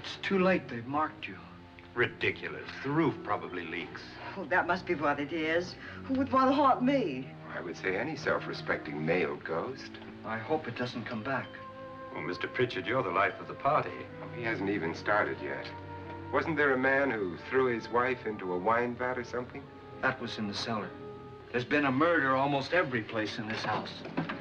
It's too late. They've marked you. Ridiculous. The roof probably leaks. Oh, that must be what it is. Who would want to haunt me? I would say any self-respecting male ghost. I hope it doesn't come back. Well, Mr. Pritchard, you're the life of the party. Oh, he hasn't even started yet. Wasn't there a man who threw his wife into a wine vat or something? That was in the cellar. There's been a murder almost every place in this house.